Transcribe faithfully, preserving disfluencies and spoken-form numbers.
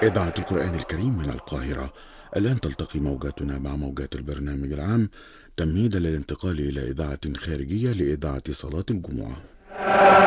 إذاعة القرآن الكريم من القاهرة. الآن تلتقي موجاتنا مع موجات البرنامج العام تمهيدا للانتقال إلى إذاعة خارجية لإذاعة صلاة الجمعة.